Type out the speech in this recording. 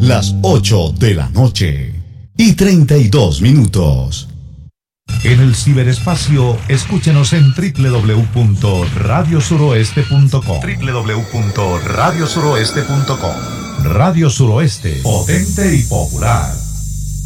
las 8 de la noche y 32 minutos. En el ciberespacio, escúchenos en www.radiosuroeste.com. www.radiosuroeste.com. Radio Suroeste, potente y popular.